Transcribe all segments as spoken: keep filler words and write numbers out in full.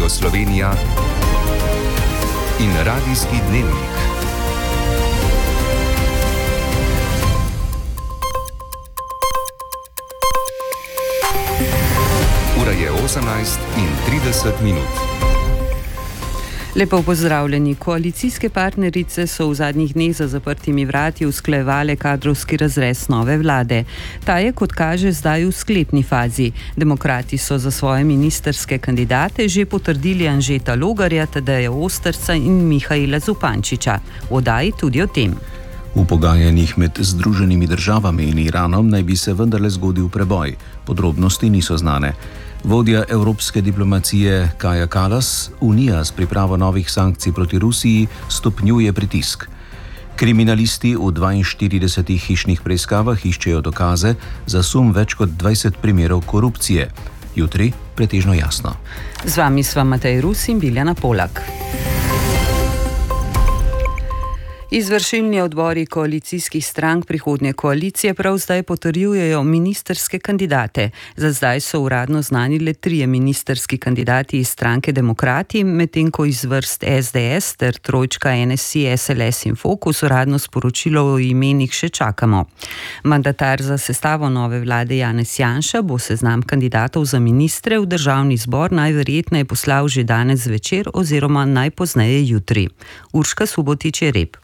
Radio Slovenija in Radijski dnevnik. Ura je osemnajst in trideset minut. Lepo pozdravljeni. Koalicijske partnerice so v zadnjih dneh za zaprtimi vrati usklajevale kadrovski razrez nove vlade. Ta je, kot kaže, zdaj v sklepni fazi. Demokrati so za svoje ministrske kandidate že potrdili Anžeta Logarja, Tadeja Osterca in Mihaela Zupančiča. V oddaji tudi o tem. V pogajanjih med Združenimi državami in Iranom naj bi se vendarle zgodil preboj. Podrobnosti niso znane. Vodja evropske diplomacije Kaja Kallas, Unija s pripravo novih sankcij proti Rusiji stopnjuje pritisk. Kriminalisti v dvainštiridesetih hišnih preiskavah iščejo dokaze za sum več kot dvajset primerov korupcije. Jutri pretežno jasno. Z vami sva Matej Rus in Biljana Polak. Izvršilni odbori koalicijskih strank prihodnje koalicije prav zdaj potrjujejo ministrske kandidate. Za zdaj so uradno znani le trije ministrski kandidati iz stranke Demokrati, medtem ko iz vrst S D S ter trojčka N S I, S L S in Fokus uradno sporočilo o imenih še čakamo. Mandatar za sestavo nove vlade Janez Janša bo seznam kandidatov za ministre v državni zbor najverjetneje poslal že danes zvečer oziroma najpozneje jutri. Urška Subotič-Jereb.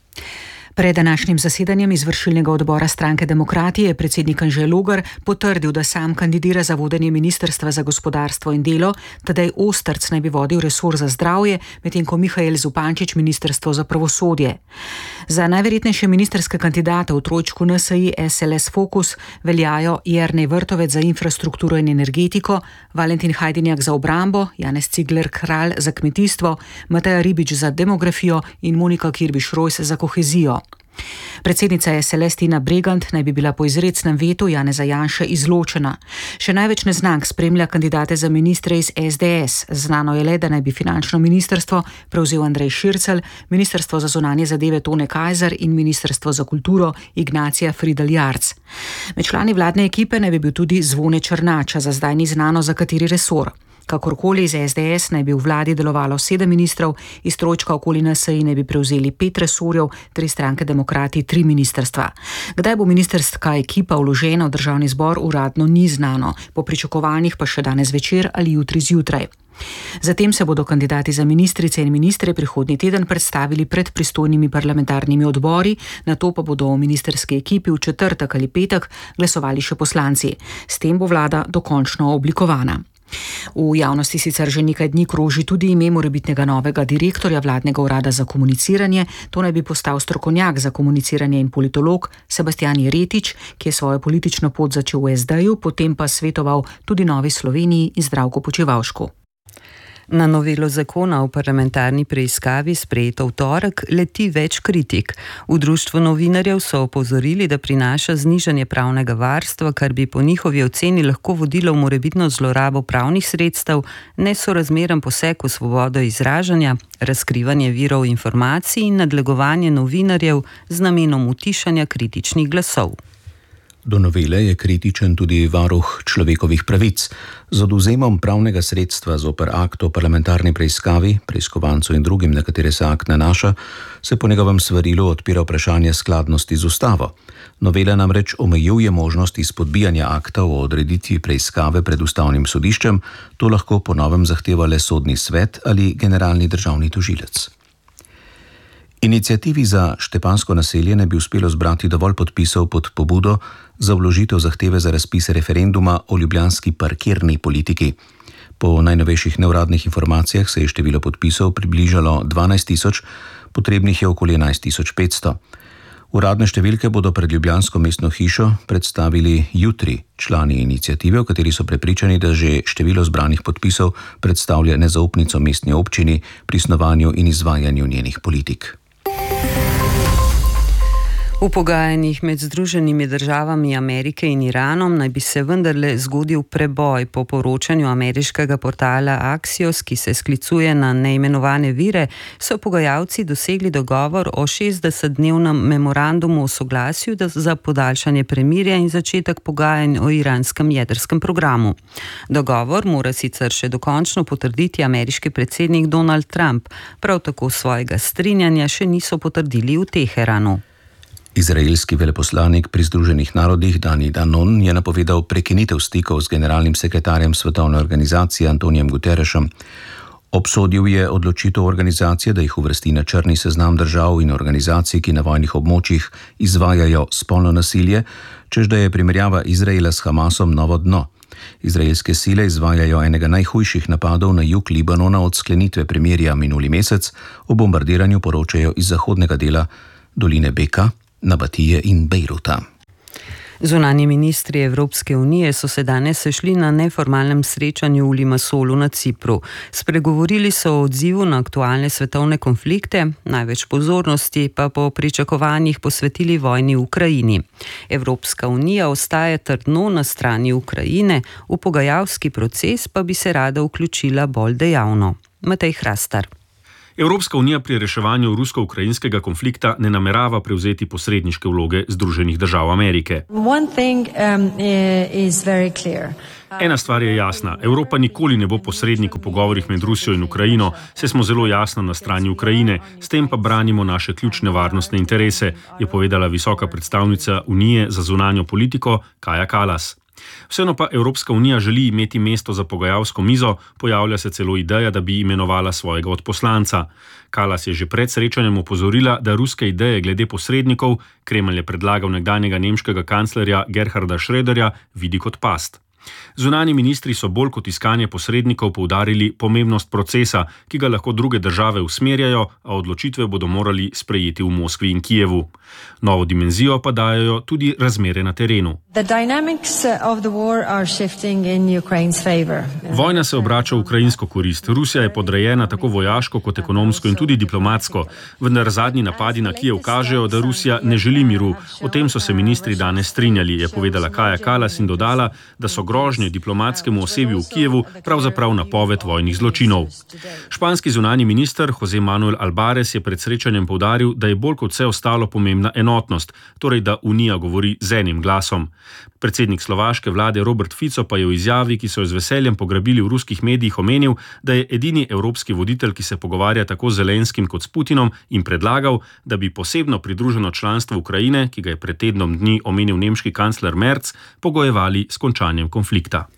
Pred današnjim zasedanjem izvršilnega odbora stranke Demokrati je predsednik Anže Logar potrdil, da sam kandidira za vodenje Ministrstva za gospodarstvo in delo, Tadej Osterc naj bi vodil resor za zdravje, medtem ko Mihael Zupančič ministrstvo za pravosodje. Za najverjetnejše ministrske kandidate v trojčku N S I, S L S, Fokus veljajo Jernej Vrtovec za infrastrukturo in energetiko, Valentin Hajdinjak za obrambo, Janez Cigler Kralj za kmetijstvo, Mateja Ribič za demografijo in Monika Kirbiš-Rojs za kohezijo. Predsednica S L S Tina Bregant naj bi bila po izrecnem vetu Janeza Janše izločena. Še največ neznank spremlja kandidate za ministre iz S D S. Znano je le, da naj bi finančno ministrstvo prevzel Andrej Šircelj, ministrstvo za zunanje zadeve Tone Kajzer in ministrstvo za kulturo Ignacija Fridl Jarc. Med člani vladne ekipe naj bi bil tudi Zvone Černač, za zdaj ni znano za kateri resor. Kakorkoli iz S D S naj bi v vladi delovalo sedem ministrov, iz trojčka okoli N S I naj bi prevzeli pet resorjev, tri stranke Demokrati, tri ministrstva. Kdaj bo ministrska ekipa vložena v državni zbor, uradno ni znano, po pričakovanjih pa še danes večer ali jutri zjutraj. Zatem se bodo kandidati za ministrice in ministre prihodnji teden predstavili pred pristojnimi parlamentarnimi odbori, nato pa bodo v ministerski ekipi v četrtek ali petek glasovali še poslanci. S tem bo vlada dokončno oblikovana. V javnosti sicer že nekaj dni kroži tudi ime morebitnega novega direktorja vladnega urada za komuniciranje. To naj bi postal strokovnjak za komuniciranje in politolog Sebastijan Jeretič, ki je svojo politično pot začel v S D-ju, potem pa svetoval tudi Novi Sloveniji in Zdravku Počivalšku. Na novelo zakona o parlamentarni preiskavi sprejeto v torek leti več kritik. V društvu novinarjev so opozorili, da prinaša znižanje pravnega varstva, kar bi po njihovi oceni lahko vodilo v morebitno zlorabo pravnih sredstev, nesorazmeren poseg v svobodo izražanja, razkrivanje virov informacij in nadlegovanje novinarjev z namenom utišanja kritičnih glasov. Do novele je kritičen tudi varuh človekovih pravic. Z odvzemom pravnega sredstva zoper akt o parlamentarni preiskavi, preiskovancu in drugim, na katere se akt nanaša, se po njegovem svarilu odpira vprašanje skladnosti z ustavo. Novela namreč omejuje možnost izpodbijanja akta o odreditvi preiskave pred ustavnim sodiščem, to lahko po novem zahteva le sodni svet ali generalni državni tožilec. Iniciativi za Štepansko naselje ne bi uspelo zbrati dovolj podpisov pod pobudo za vložitev zahteve za razpis referenduma o ljubljanski parkirni politiki. Po najnovejših neuradnih informacijah se je število podpisov približalo dvanajst tisoč, potrebnih je okoli enajst tisoč petsto. Uradne številke bodo pred ljubljansko mestno hišo predstavili jutri. Člani iniciative, v kateri so prepričani, da že število zbranih podpisov predstavlja nezaupnico mestni občini pri snovanju in izvajanju njenih politik. V pogajanjih med Združenimi državami Amerike in Iranom naj bi se vendarle zgodil preboj. Po poročanju ameriškega portala Axios, ki se sklicuje na neimenovane vire, so pogajalci dosegli dogovor o šestdesetdnevnem memorandumu o soglasju za podaljšanje premirja in začetek pogajanj o iranskem jedrskem programu. Dogovor mora sicer še dokončno potrditi ameriški predsednik Donald Trump, prav tako svojega strinjanja še niso potrdili v Teheranu. Izraelski veleposlanik pri Združenih narodih Dani Danon je napovedal prekinitev stikov z generalnim sekretarjem Svetovne organizacije Antonijem Guterrešem. Obsodil je odločitev organizacije, da jih uvrsti na črni seznam držav in organizacij, ki na vojnih območjih izvajajo spolno nasilje, čež da je primerjava Izraela s Hamasom novo dno. Izraelske sile izvajajo enega najhujših napadov na jug Libanona od sklenitve premirja minuli mesec, o bombardiranju poročajo iz zahodnega dela doline Beka, Nabatije in Bejruta. Zunanji ministri Evropske unije so se danes sešli na neformalnem srečanju v Limassolu na Cipru. Spregovorili so o odzivu na aktualne svetovne konflikte, največ pozornosti pa po pričakovanjih posvetili vojni v Ukrajini. Evropska unija ostaja trdno na strani Ukrajine, v pogajalski proces pa bi se rada vključila bolj dejavno. Matej Hrastar. Evropska unija pri reševanju rusko-ukrajinskega konflikta ne namerava prevzeti posredniške vloge Združenih držav Amerike. Thing, um, is Ena stvar je jasna. Evropa nikoli ne bo posrednik v pogovorih med Rusijo in Ukrajino, saj smo zelo jasno na strani Ukrajine, s tem pa branimo naše ključne varnostne interese, je povedala visoka predstavnica Unije za zunanjo politiko Kaja Kallas. Vseeno pa Evropska unija želi imeti mesto za pogajalsko mizo, pojavlja se celo ideja, da bi imenovala svojega odposlanca. Kallas je že pred srečanjem opozorila, da ruske ideje glede posrednikov, Kremelj je predlagal nekdanjega nemškega kanclerja Gerharda Schröderja, vidi kot past. Zunanji ministri so bolj kot iskanje posrednikov poudarili pomembnost procesa, ki ga lahko druge države usmerjajo, a odločitve bodo morali sprejeti v Moskvi in Kijevu. Novo dimenzijo pa dajo tudi razmere na terenu. Vojna se obrača v ukrajinsko korist. Rusija je podrejena tako vojaško kot ekonomsko in tudi diplomatsko, vendar zadnji napadi na Kijev kažejo, da Rusija ne želi miru. O tem so se ministri danes strinjali, je povedala Kaja Kallas in dodala, da so grožnje diplomatskemu osebju v Kijevu pravzaprav napoved vojnih zločinov. Španski zunanji minister José Manuel Albares je pred srečanjem poudaril, da je bolj kot vse ostalo pomembna enotnost, torej da Unija govori z enim glasom. Predsednik slovaške vlade Robert Fico pa je v izjavi, ki so jo z veseljem pograbili v ruskih medijih, omenil, da je edini evropski voditelj, ki se pogovarja tako z Zelenskim kot s Putinom, in predlagal, da bi posebno pridruženo članstvo Ukrajine, ki ga je pred tednom dni omenil nemški kancler Merz, pogojevali s končanjem konflikta.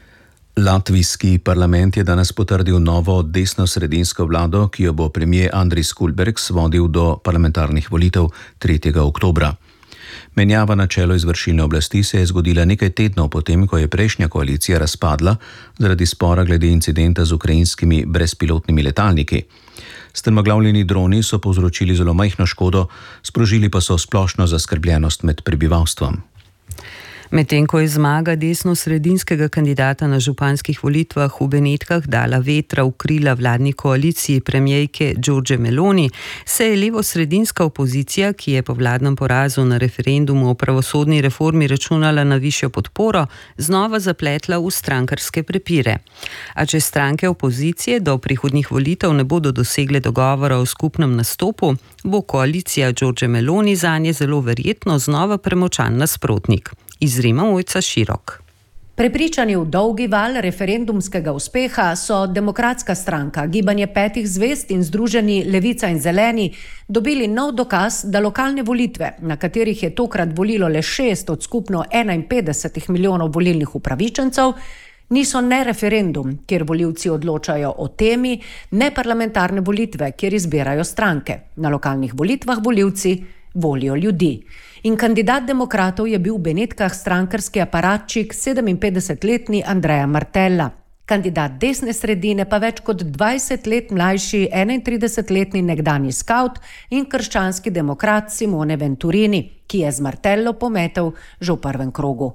Latvijski parlament je danes potrdil novo desno-sredinsko vlado, ki jo bo premier Andris Kulbergs vodil do parlamentarnih volitev tretjega oktobra. Menjava na čelo izvršilne oblasti se je zgodila nekaj tednov potem, ko je prejšnja koalicija razpadla zaradi spora glede incidenta z ukrajinskimi brezpilotnimi letalniki. Strmoglavljeni droni so povzročili zelo majhno škodo, sprožili pa so splošno zaskrbljenost med prebivalstvom. Medtem ko je zmaga desno-sredinskega kandidata na županskih volitvah v Benetkah dala vetra v krila vladni koaliciji premierke Giorgie Meloni, se je levo-sredinska opozicija, ki je po vladnem porazu na referendumu o pravosodni reformi računala na višjo podporo, znova zapletla v strankarske prepire. A če stranke opozicije do prihodnjih volitev ne bodo dosegle dogovora o skupnem nastopu, bo koalicija Giorgie Meloni zanje zelo verjetno znova premočan nasprotnik. Iz Rima Mojca Širok. Prepričani v dolgi val referendumskega uspeha so Demokratska stranka, Gibanje petih zvezd in Združeni Levica in Zeleni dobili nov dokaz, da lokalne volitve, na katerih je tokrat volilo le šest od skupno enainpetdeset milijonov volilnih upravičencev, niso ne referendum, kjer volivci odločajo o temi, ne parlamentarne volitve, kjer izbirajo stranke. Na lokalnih volitvah volivci volijo ljudi. In kandidat demokratov je bil v Benetkah strankarski aparatčik sedeminpetdesetletni Andrea Martella. Kandidat desne sredine pa več kot dvajset let mlajši enaintridesetletni nekdanji skavt in krščanski demokrat Simone Venturini, ki je z Martello pometel že v prvem krogu.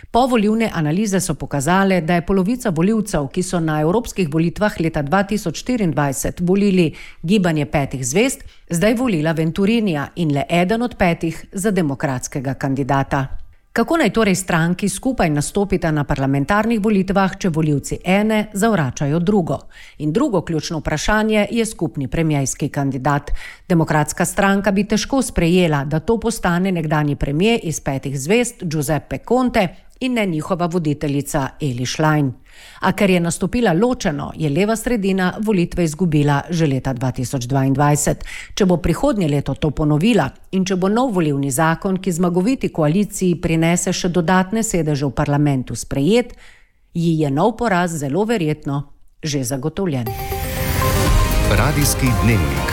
Povolilne analize so pokazale, da je polovica volivcev, ki so na evropskih volitvah leta dva tisoč štiriindvajset volili Gibanje petih zvezd, zdaj volila Venturinija in le eden od petih za demokratskega kandidata. Kako naj torej stranki skupaj nastopita na parlamentarnih volitvah, če volivci ene zavračajo drugo? In drugo ključno vprašanje je skupni premierski kandidat. Demokratska stranka bi težko sprejela, da to postane nekdanji premier iz petih zvezd Giuseppe Conte in ne njihova voditeljica Eli Schlein. A ker je nastopila ločeno, je leva sredina volitve izgubila že leta dva tisoč dvaindvajset. Če bo prihodnje leto to ponovila in če bo nov volilni zakon, ki zmagoviti koaliciji prinese še dodatne sedeže v parlamentu sprejet, ji je nov poraz zelo verjetno že zagotovljen. Radijski dnevnik.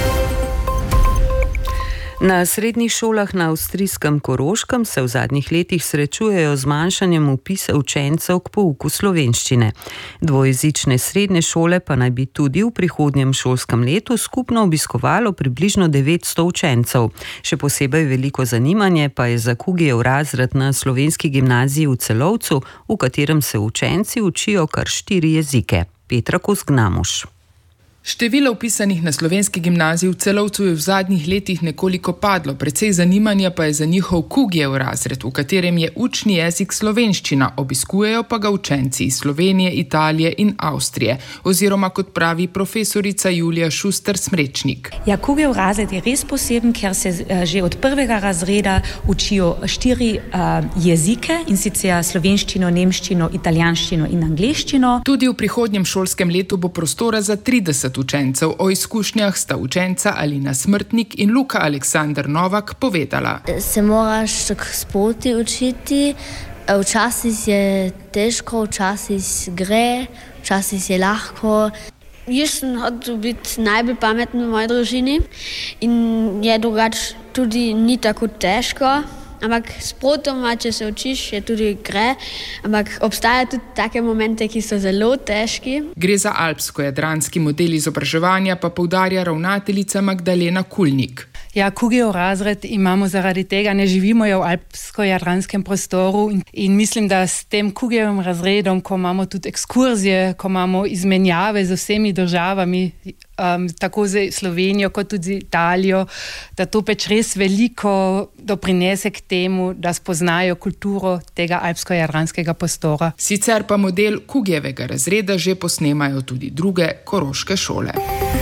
Na srednjih šolah na avstrijskem Koroškem se v zadnjih letih srečujejo z manjšanjem vpisa učencev k pouku slovenščine. Dvojezične srednje šole pa naj bi tudi v prihodnjem šolskem letu skupno obiskovalo približno devetsto učencev. Še posebej veliko zanimanje pa je za Kugijev razred na slovenski gimnaziji v Celovcu, v katerem se učenci učijo kar štiri jezike. Petra Kos-Gnamuš. Število vpisanih na slovenski gimnaziji v Celovcu je v zadnjih letih nekoliko padlo, precej zanimanja pa je za njihov Kugijev razred, v katerem je učni jezik slovenščina, obiskujejo pa ga učenci iz Slovenije, Italije in Avstrije, oziroma kot pravi profesorica Julija Šuster-Smrečnik. Ja, Kugijev razred je res poseben, ker se že od prvega razreda učijo štiri uh, jezike, in sicer slovenščino, nemščino, italijanščino in angleščino. Tudi v prihodnjem šolskem letu bo prostora za trideset učencev. O izkušnjah sta učenca Alina Smrtnik in Luka Aleksandar Novak povedala. Se moraš sproti učiti, včasih je težko, včasih gre, včasih je lahko. Jaz sem hotel biti najbolj pameten v moji družini in je drugače tudi ni tako težko. Ampak sprotoma, če se učiš, je tudi gre, ampak obstajajo tudi take momente, ki so zelo težki. Gre za alpsko-jadranski model izobraževanja, pa poudarja ravnateljica Magdalena Kulnik. Ja, Kugijev razred imamo zaradi tega, ne živimo v alpsko-jadranskem prostoru in, in mislim, da s tem Kugijevim razredom, ko imamo tudi ekskurzije, ko imamo izmenjave z vsemi državami, um, tako z Slovenijo kot tudi z Italijo, da to pač res veliko doprinese k temu, da spoznajo kulturo tega alpsko-jadranskega prostora. Sicer pa model Kugijevega razreda že posnemajo tudi druge koroške šole.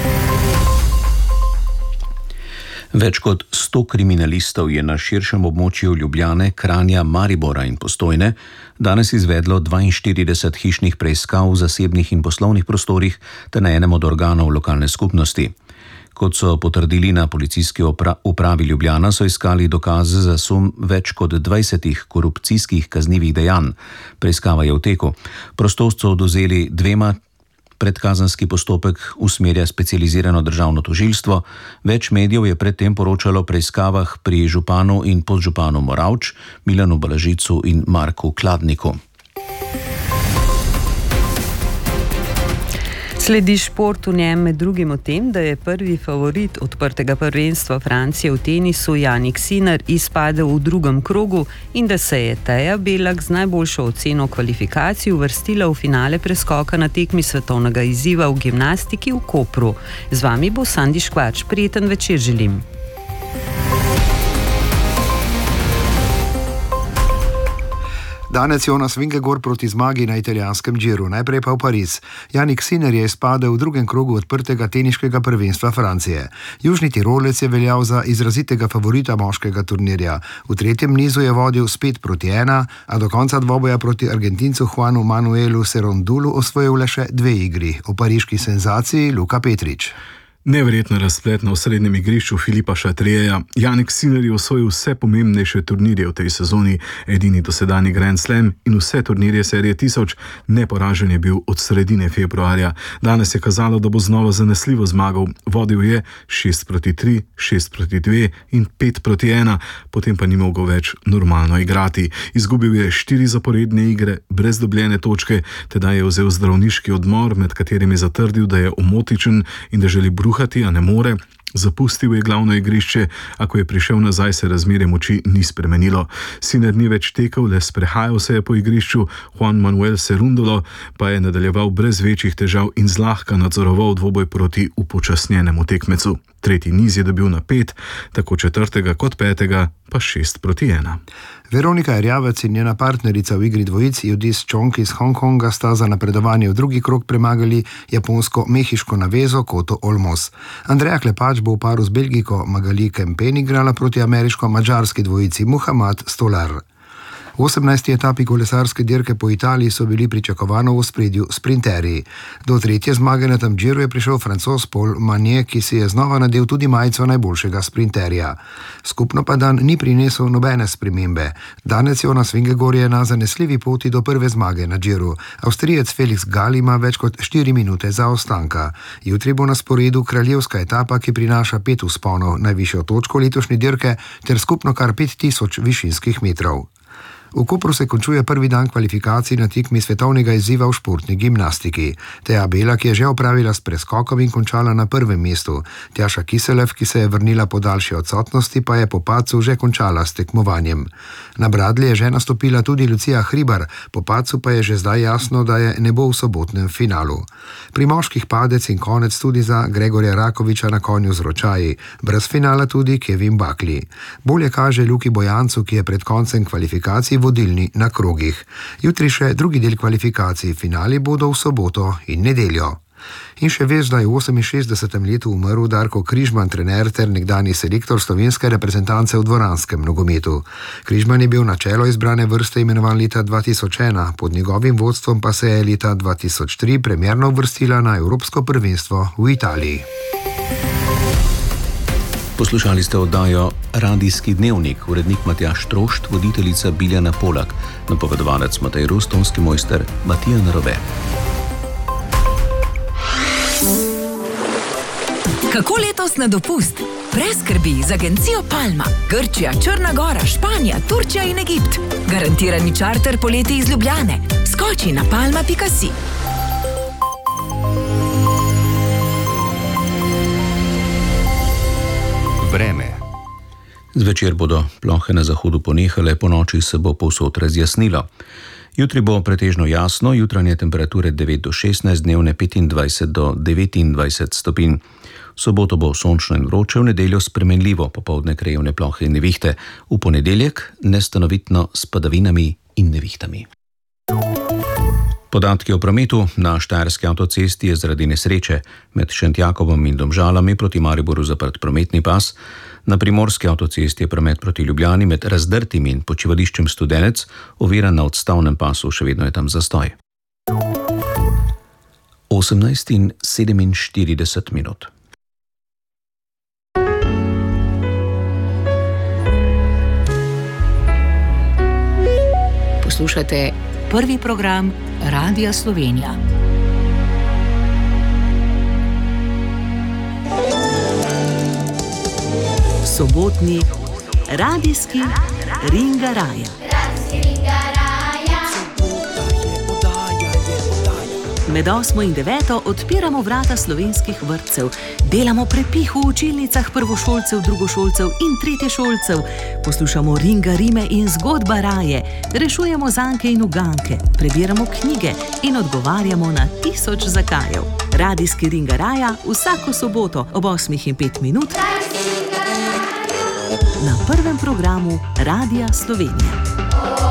Več kot sto kriminalistov je na širšem območju Ljubljane, Kranja, Maribora in Postojne danes izvedlo dvainštirideset hišnih preiskav v zasebnih in poslovnih prostorih ter na enem od organov lokalne skupnosti. Kot so potrdili na policijski upravi Ljubljana, so iskali dokaze za sum več kot dvajsetih korupcijskih kaznivih dejanj. Preiskava je v teku. Prostost so odvzeli dvema. Predkazenski postopek usmerja specializirano državno tožilstvo. Več medijev je predtem poročalo o preiskavah pri županu in podžupanu Moravč, Milanu Balažicu in Marku Kladniku. Sledi šport, v njem med drugim o tem, da je prvi favorit odprtega prvenstva Francije v tenisu Jannik Sinner izpadel v drugem krogu in da se je Teja Belak z najboljšo oceno kvalifikacij uvrstila v finale preskoka na tekmi svetovnega izziva v gimnastiki v Kopru. Z vami bo Sandi Škvač. Prijeten večer želim. Danes Jonas Vingegaard proti zmagi na italijanskem Giru, najprej pa v Pariz. Jannik Sinner je izpadel v drugem krogu odprtega teniškega prvenstva Francije. Južni Tirolec je veljal za izrazitega favorita moškega turnirja. V tretjem nizu je vodil spet proti ena, a do konca dvoboja proti Argentincu Juanu Manuelu Serondulu osvojil le še dve igri. O pariški senzaciji Luka Petrič. Neverjetno razplet na osrednjem igrišču Filipa Chatriera. Jannik Sinner je osvojil vse pomembnejše turnirje v tej sezoni, edini dosedanji Grand Slam in vse turnirje serije tisoč, neporažen je bil od sredine februarja. Danes je kazalo, da bo znova zanesljivo zmagal. Vodil je šest proti tri, šest proti dve in pet proti ena, potem pa ni mogel več normalno igrati. Izgubil je štiri zaporedne igre brez dobljene točke, teda je vzel zdravniški odmor, med katerim je zatrdil, da je omotičen in da želi bruhati, a ne more. Zapustil je glavno igrišče, a ko je prišel nazaj, se razmerje moči ni spremenilo. Sinner ni več tekel, le sprehajal se je po igrišču, Juan Manuel Cerúndolo pa je nadaljeval brez večjih težav in zlahka nadzoroval dvoboj proti upočasnjenemu tekmecu. Tretji niz je dobil na pet, tako četrtega kot petega pa šest proti ena. Veronika Erjavec in njena partnerica v igri dvojic Judith Chong iz Hongkonga sta za napredovanje v drugi krog premagali japonsko-mehiško navezo Koto Olmos. Andreja Klepač bo v paru z Belgijko Magali Kempen igrala proti ameriško-mađarski dvojici Muhammad Stolar. V osemnajsti etapi kolesarske dirke po Italiji so bili pričakovano v ospredju sprinterji. Do tretje zmage na tem Giru je prišel Francoz Paul Magnier, ki si je znova nadel tudi majico najboljšega sprinterja. Skupno pa dan ni prinesel nobene spremembe. Danes je Jonas Vingegaard na zanesljivi poti do prve zmage na Giru. Avstrijec Felix Gall ima več kot štiri minute zaostanka. Jutri bo na sporedu kraljevska etapa, ki prinaša pet vzponov, najvišjo točko letošnje dirke ter skupno kar pet tisoč višinskih metrov. V Kopru se končuje prvi dan kvalifikacij na tekmi svetovnega izziva v športni gimnastiki. Teja Bela, ki je že opravila s preskokom in končala na prvem mestu. Tjaša Kiselev, ki se je vrnila po daljši odsotnosti, pa je po padcu že končala s tekmovanjem. Na bradlji je že nastopila tudi Lucija Hribar, po padcu pa je že zdaj jasno, da je ne bo v sobotnem finalu. Pri moških padec in konec tudi za Gregorja Rakoviča na konju z ročaji. Brez finala tudi Kevin Buckley. Bolje kaže Luki Bojancu, ki je pred koncem kvalifikacij vodilni na krogih. Jutri še drugi del kvalifikacij, finali bodo v soboto in nedeljo. In še veš, da je v oseminšestdesetem letu umrl Darko Križman, trener ter nekdani selektor slovenske reprezentance v dvoranskem nogometu. Križman je bil na čelo izbrane vrste imenovan leta dva tisoč ena, pod njegovim vodstvom pa se je leta dva tisoč tri premierno uvrstila na Evropsko prvenstvo v Italiji. Poslušali ste oddajo Radijski dnevnik, urednik Matjaž Trošt, voditeljica Biljana Polak, napovedovalec Matej Rus, tonski mojster Matija Narobe. Kako letos na dopust? Brez skrbi z agencijo Palma. Grčija, Črna Gora, Španija, Turčija in Egipt. Garantirani čarter poleti iz Ljubljane. Skoči na palma pika si. Vreme. Zvečer bodo plohe na zahodu ponehale, po noči se bo povsod razjasnilo. Jutri bo pretežno jasno, jutranje temperature devet do šestnajst, dnevne petindvajset do devetindvajset stopinj. V soboto bo sončno in vroče, v nedeljo spremenljivo, popoldne krajevne plohe in nevihte, v ponedeljek nestanovitno s padavinami in nevihtami. Podatki o prometu na Štajerski avtocesti je zaradi nesreče med Šentjakobom in Domžalami proti Mariboru zaprt prometni pas. Na Primorski avtocesti je promet proti Ljubljani med Razdrtim in počivališčem Studenec oviran na odstavnem pasu, še vedno je tam zastoj. osemnajst in sedeminštirideset minut. Poslušate prvi program Radia Slovenija. Sobotni radijski Ringaraja. Med osmo in deveto odpiramo vrata slovenskih vrtcev, delamo prepih v učilnicah prvošolcev, drugošolcev in tretješolcev, poslušamo ringarime in zgodba raje, rešujemo zanke in uganke, prebiramo knjige in odgovarjamo na tisoč zakajev. Radijski Ringaraja vsako soboto ob osmih in pet minut na prvem programu Radia Slovenija.